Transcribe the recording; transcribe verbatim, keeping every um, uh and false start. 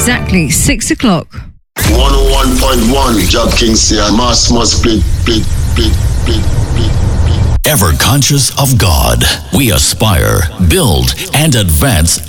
exactly six o'clock. one oh one point one, Job Kingsley, and Mass must split, split, split, split, split. Ever conscious of God, we aspire, build, and advance